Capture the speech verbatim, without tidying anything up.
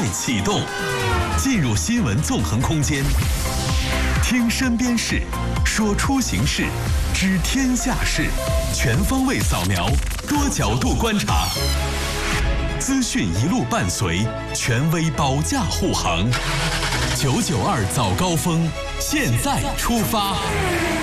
启动，进入新闻纵横空间，听身边事，说出行事，知天下事，全方位扫描，多角度观察，资讯一路伴随，权威保驾护航。九九二早高峰，现在出发。